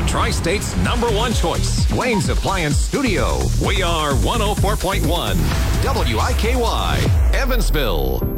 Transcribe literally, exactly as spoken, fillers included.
The Tri-State's number one choice, Wayne's Appliance Studio. We are one oh four point one W I K Y, Evansville.